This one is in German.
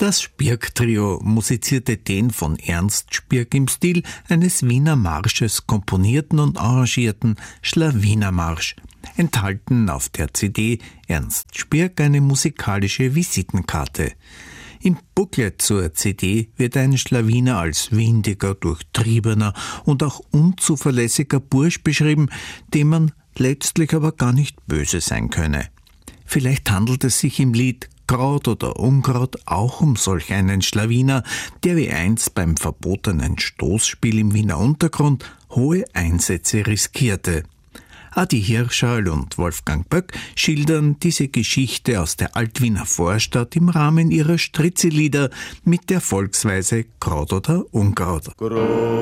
Das Spirk-Trio musizierte den von Ernst Spirk im Stil eines Wiener Marsches komponierten und arrangierten Schlawinermarsch, enthalten auf der CD Ernst Spirk eine musikalische Visitenkarte. Im Booklet zur CD wird ein Schlawiner als windiger, durchtriebener und auch unzuverlässiger Bursch beschrieben, dem man letztlich aber gar nicht böse sein könne. Vielleicht handelt es sich im Lied Kraut oder Unkraut auch um solch einen Schlawiner, der wie einst beim verbotenen Stoßspiel im Wiener Untergrund hohe Einsätze riskierte. Adi Hirschall und Wolfgang Böck schildern diese Geschichte aus der Altwiener Vorstadt im Rahmen ihrer Stritzelieder mit der Volksweise Kraut oder Unkraut.